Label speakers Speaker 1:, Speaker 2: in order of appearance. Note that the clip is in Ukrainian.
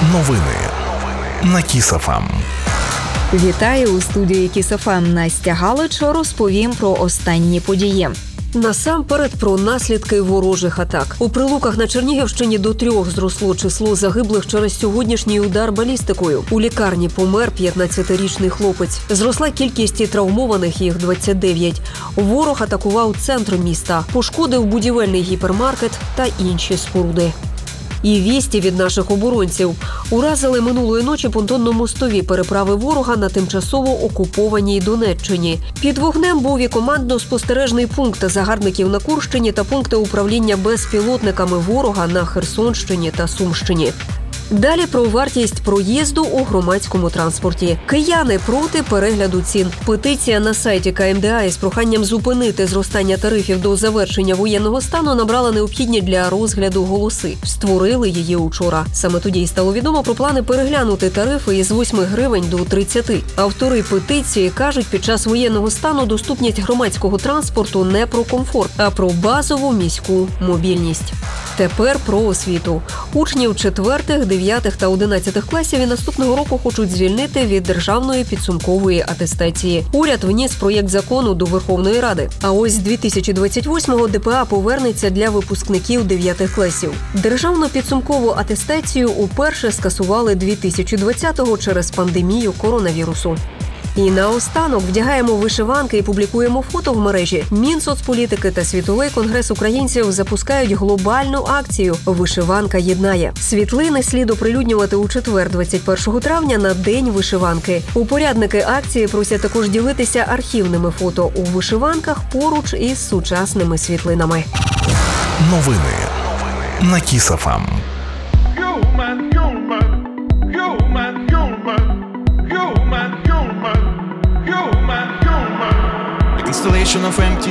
Speaker 1: Новини на Kiss FM.
Speaker 2: Вітаю у студії Kiss FM. Настя Галич розповім про останні події.
Speaker 3: Насамперед про наслідки ворожих атак. У Прилуках на Чернігівщині до 3 зросло число загиблих через сьогоднішній удар балістикою. У лікарні помер 15-річний хлопець. Зросла кількість і травмованих, їх 29. Ворог атакував центр міста, пошкодив будівельний гіпермаркет та інші споруди. І вісті від наших оборонців. Уразили минулої ночі понтонно-мостові переправи ворога на тимчасово окупованій Донеччині. Під вогнем був і командно-спостережний пункт загарбників на Курщині та пункти управління безпілотниками ворога на Херсонщині та Сумщині. Далі про вартість проїзду у громадському транспорті. Кияни проти перегляду цін. Петиція на сайті КМДА із проханням зупинити зростання тарифів до завершення воєнного стану набрала необхідні для розгляду голоси. Створили її учора. Саме тоді й стало відомо про плани переглянути тарифи із 8 гривень до 30. Автори петиції кажуть, під час воєнного стану доступність громадського транспорту не про комфорт, а про базову міську мобільність. Тепер про освіту. Учнів 4, 9 та 11 класів і наступного року хочуть звільнити від державної підсумкової атестації. Уряд вніс проєкт закону до Верховної Ради. А ось з 2028-го ДПА повернеться для випускників 9 класів. Державну підсумкову атестацію уперше скасували 2020-го через пандемію коронавірусу. І наостанок вдягаємо вишиванки і публікуємо фото в мережі. Мінсоцполітики та Світовий конгрес українців запускають глобальну акцію «Вишиванка єднає». Світлини слід оприлюднювати у четвер, 21 травня, на День вишиванки. Упорядники акції просять також ділитися архівними фото у вишиванках поруч із сучасними світлинами.
Speaker 1: Новини на Kiss FM.
Speaker 4: Installation of empty